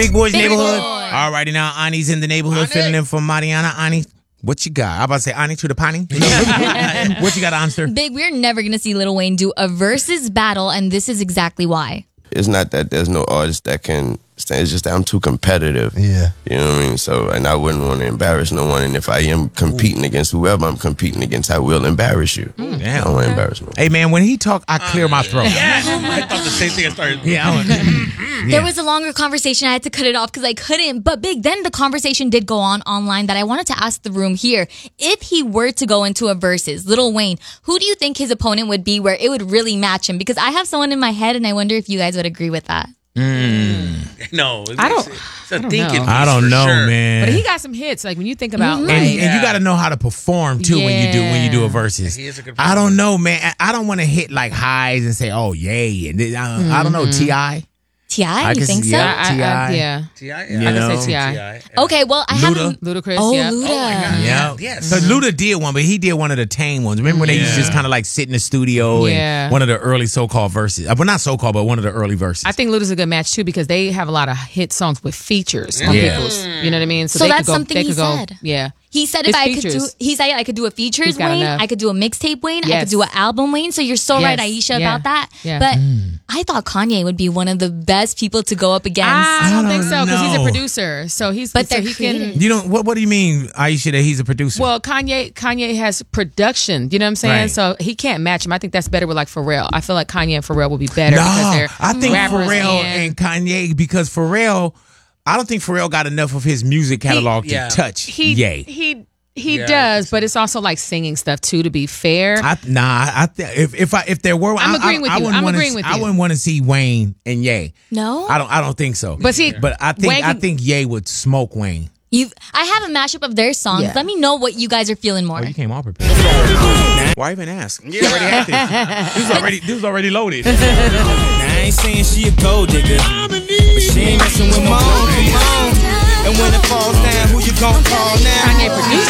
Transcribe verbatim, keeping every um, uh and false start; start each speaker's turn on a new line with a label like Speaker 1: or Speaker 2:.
Speaker 1: Big Boy's
Speaker 2: Big
Speaker 1: neighborhood.
Speaker 2: Boy.
Speaker 1: All righty, now Ani's in the neighborhood,
Speaker 3: Ani.
Speaker 1: filling in for Mariana. Ani, what you got? I'm about to say Ani to the Pani. What you got, Anster?
Speaker 2: Big, we're never going to see Lil Wayne do a versus battle, and this is exactly why.
Speaker 4: It's not that there's no artist that can stand. It's just that I'm too competitive.
Speaker 5: Yeah.
Speaker 4: You know what I mean? So, and I wouldn't want to embarrass no one. And if I am competing against whoever I'm competing against, I will embarrass you.
Speaker 1: Damn.
Speaker 4: I don't want to embarrass no one.
Speaker 1: Hey, man, when he talk, I clear my throat.
Speaker 3: Yes. I thought the same thing. I started.
Speaker 1: Yeah, I was,
Speaker 2: There was a longer conversation. I had to cut it off because I couldn't. But Big, then the conversation did go on online that I wanted to ask the room here. If he were to go into a versus, Lil Wayne, who do you think his opponent would be where it would really match him? Because I have someone in my head and I wonder if you guys would agree with that.
Speaker 1: Mm.
Speaker 3: No,
Speaker 6: I don't-
Speaker 3: It's a
Speaker 6: I don't
Speaker 3: thinking
Speaker 6: know.
Speaker 3: piece
Speaker 1: I don't
Speaker 3: for
Speaker 1: know,
Speaker 3: sure.
Speaker 1: man.
Speaker 6: But he got some hits. Like when you think about,
Speaker 2: Mhm.
Speaker 6: like,
Speaker 1: and, and
Speaker 3: Yeah.
Speaker 1: you got to know how to perform too when you do when you do a versus.
Speaker 3: He is a good
Speaker 1: I don't know, man. I, I don't want to hit like highs and say, "Oh, yay!" And then, uh, I don't know, T I
Speaker 2: T I, you
Speaker 1: can
Speaker 2: think
Speaker 1: see-
Speaker 2: so?
Speaker 1: yeah.
Speaker 6: I, I, I,
Speaker 1: T I.
Speaker 6: yeah,
Speaker 3: T I.
Speaker 1: You
Speaker 6: I can
Speaker 1: know.
Speaker 6: say T I.
Speaker 2: Okay, well, I
Speaker 1: Luda.
Speaker 2: haven't.
Speaker 6: Ludacris.
Speaker 2: Oh,
Speaker 6: yeah.
Speaker 2: Luda.
Speaker 3: Oh my God.
Speaker 1: Yeah,
Speaker 3: Yes.
Speaker 1: So Luda did one, but he did one of the tame ones. Remember when they used to just kind of like sit in the studio
Speaker 6: Yeah.
Speaker 1: and one of the early so-called verses. Uh, well, not so-called, but one of the early verses.
Speaker 6: I think Luda's a good match too because they have a lot of hit songs with features on
Speaker 1: Yeah.
Speaker 6: people's. You know what I mean?
Speaker 2: So
Speaker 6: they
Speaker 2: that's
Speaker 6: could go,
Speaker 2: something
Speaker 6: they
Speaker 2: he
Speaker 6: could go,
Speaker 2: said.
Speaker 6: Yeah.
Speaker 2: He said if
Speaker 6: It's
Speaker 2: I could
Speaker 6: features.
Speaker 2: do, he said I could do a features
Speaker 6: He's got
Speaker 2: Wayne,
Speaker 6: enough.
Speaker 2: I could do a mixtape Wayne, I
Speaker 6: Yes.
Speaker 2: could do an album Wayne. So you're so
Speaker 6: Yes.
Speaker 2: right, Aisha,
Speaker 6: Yeah.
Speaker 2: about that.
Speaker 6: Yeah.
Speaker 2: But
Speaker 1: Mm.
Speaker 2: I thought Kanye would be one of the best people to go up against.
Speaker 6: I don't think so because he's a
Speaker 1: know.
Speaker 6: producer. So he's
Speaker 2: But
Speaker 6: so
Speaker 2: they're
Speaker 6: he can.
Speaker 2: creative.
Speaker 1: you don't. What What do you mean, Aisha? That he's a producer?
Speaker 6: Well, Kanye Kanye has production. You know what I'm saying?
Speaker 1: Right.
Speaker 6: So he can't match him. I think that's better with like Pharrell. I feel like Kanye and Pharrell would be better
Speaker 1: no,
Speaker 6: because they're
Speaker 1: I think
Speaker 6: rappers
Speaker 1: Pharrell
Speaker 6: and,
Speaker 1: and Kanye because Pharrell. I don't think Pharrell got enough of his music catalog
Speaker 3: yeah.
Speaker 1: to touch.
Speaker 6: he
Speaker 1: Yay.
Speaker 6: he he
Speaker 3: Yeah, I
Speaker 6: does,
Speaker 3: think so.
Speaker 6: but it's also like singing stuff too. To be fair,
Speaker 1: I, nah, I th- if if I if there were,
Speaker 6: I'm
Speaker 1: I,
Speaker 6: agreeing
Speaker 1: I,
Speaker 6: with
Speaker 1: I
Speaker 6: you.
Speaker 1: wouldn't
Speaker 6: I'm
Speaker 1: wanna,
Speaker 6: agreeing with
Speaker 1: I
Speaker 6: you.
Speaker 1: wouldn't want to see Wayne and Ye.
Speaker 2: No?
Speaker 1: I don't. I don't think so.
Speaker 6: But see,
Speaker 1: but I think
Speaker 6: Wayne
Speaker 1: I
Speaker 6: can-
Speaker 1: think Ye would smoke Wayne.
Speaker 2: You, I have a mashup of their songs.
Speaker 6: Yeah.
Speaker 2: Let me know what you guys are feeling more.
Speaker 1: Oh, you came all prepared. Why even ask? You already had this. This was already this was already loaded.
Speaker 7: Now, I ain't saying she a gold digger, but she ain't messing with my own, come on. And when it falls down, who you gon' call now?
Speaker 6: Kanye produced